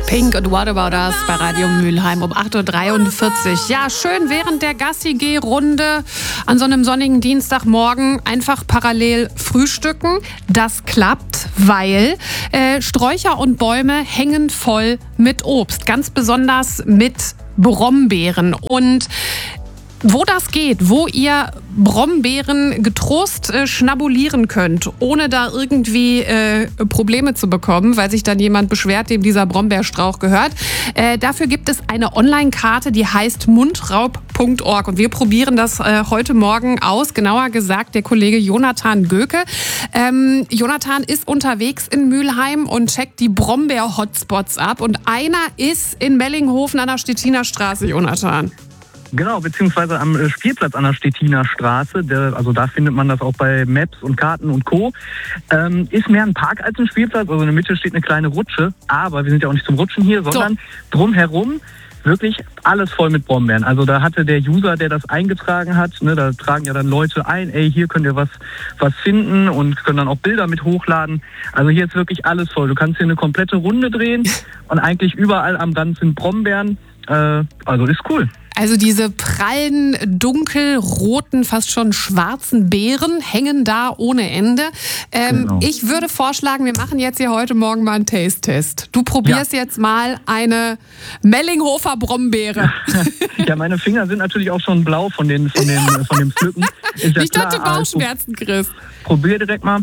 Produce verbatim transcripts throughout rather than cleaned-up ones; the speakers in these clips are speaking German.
Pink und What About Us bei Radio Mülheim um acht Uhr dreiundvierzig. Ja, schön während der Gassi-Geh-Runde an so einem sonnigen Dienstagmorgen einfach parallel frühstücken. Das klappt, weil äh, Sträucher und Bäume hängen voll mit Obst. Ganz besonders mit Brombeeren. Und wo das geht, wo ihr Brombeeren getrost äh, schnabulieren könnt, ohne da irgendwie äh, Probleme zu bekommen, weil sich dann jemand beschwert, dem dieser Brombeerstrauch gehört. Äh, dafür gibt es eine Online-Karte, die heißt mundraub punkt org. Und wir probieren das äh, heute Morgen aus. Genauer gesagt, der Kollege Jonathan Göke. Ähm, Jonathan ist unterwegs in Mülheim und checkt die Brombeer-Hotspots ab. Und einer ist in Mellinghofen an der Stettiner Straße, Jonathan. Genau, beziehungsweise am Spielplatz an der Stettiner Straße. Der, also da findet man das auch bei Maps und Karten und Co. Ähm, ist mehr ein Park als ein Spielplatz. Also in der Mitte steht eine kleine Rutsche. Aber wir sind ja auch nicht zum Rutschen hier, sondern so. drumherum wirklich alles voll mit Brombeeren. Also da hatte der User, der das eingetragen hat, ne, da tragen ja dann Leute ein, ey, hier könnt ihr was, was finden und können dann auch Bilder mit hochladen. Also hier ist wirklich alles voll. Du kannst hier eine komplette Runde drehen und eigentlich überall am Rand sind Brombeeren. Äh, also ist cool. Also diese prallen, dunkelroten, fast schon schwarzen Beeren hängen da ohne Ende. Ähm, genau. Ich würde vorschlagen, wir machen jetzt hier heute Morgen mal einen Taste-Test. Du probierst ja. jetzt mal eine Mellinghofer Brombeere. Ja, meine Finger sind natürlich auch schon blau von, den, von, den, von dem Pflücken. Ist ja Nicht, dass du Bauchschmerzen kriegst. Probier direkt mal.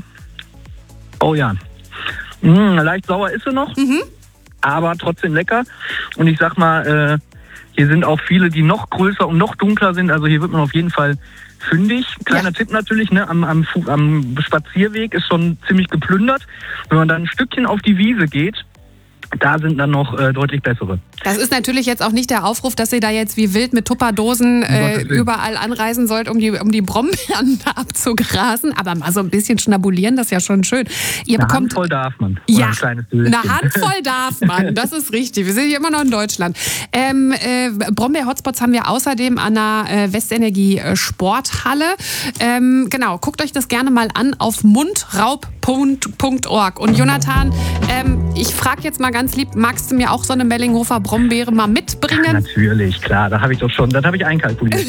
Oh ja. Mmh, leicht sauer ist sie noch, mhm. aber trotzdem lecker. Und ich sag mal, äh, hier sind auch viele, die noch größer und noch dunkler sind. Also hier wird man auf jeden Fall fündig. Kleiner ja. Tipp natürlich, ne, am, am, am Spazierweg ist schon ziemlich geplündert. Wenn man dann ein Stückchen auf die Wiese geht, da sind dann noch äh, deutlich bessere. Das ist natürlich jetzt auch nicht der Aufruf, dass ihr da jetzt wie wild mit Tupperdosen äh, überall anreisen sollt, um die, um die Brombeeren abzugrasen. Aber mal so ein bisschen schnabulieren, das ist ja schon schön. Ihr eine bekommt, Handvoll darf man. Ja, ein kleines Döschen. Eine Handvoll darf man, das ist richtig. Wir sind hier immer noch in Deutschland. Ähm, äh, Brombeer-Hotspots haben wir außerdem an der äh, Westenergie Sporthalle. Ähm, genau, guckt euch das gerne mal an auf mundraub punkt org. Und Jonathan, ähm, ich frage jetzt mal ganz lieb, magst du mir auch so eine Mellinghofer Brombeere mal mitbringen? Ja, natürlich, klar, da habe ich doch schon, das habe ich einkalkuliert.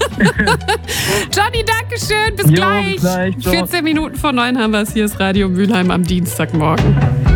Johnny, danke schön, bis jo, gleich. Bis gleich. vierzehn Minuten vor neun haben wir es, hier ist Radio Mülheim am Dienstagmorgen.